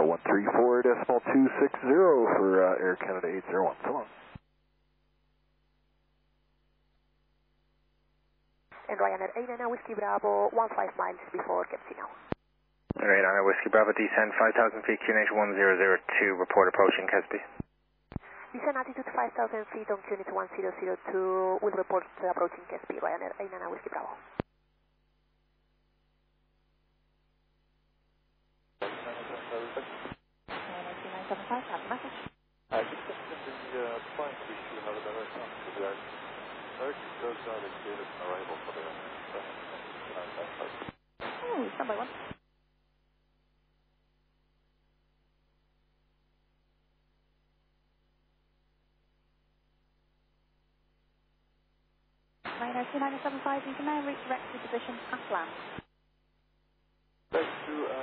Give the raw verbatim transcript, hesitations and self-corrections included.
one three four decimal two six zero for uh, Air Canada eight zero one. So long. And Ryanair eight nine Whiskey Bravo, one five miles before Casino. Ryanair Whiskey Bravo, descend five thousand feet, Q N H one zero zero two, report approaching Casby. Descend altitude five thousand feet on Q N H one zero zero two, will report uh, approaching Casby, Ryanair eight nine Whiskey Bravo. seven five, have a message. I just think that the uh, flight we should have a direct on to the American does not indicate an arrival for the uh, Oh, standby one. Ryanair two nine seven five, you can now redirect your position at land. Thanks to uh,